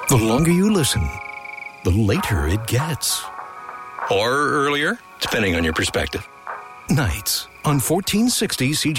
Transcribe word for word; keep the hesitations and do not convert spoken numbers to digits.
The longer you listen, the later it gets. Or earlier, depending on your perspective. Nights on fourteen sixty C J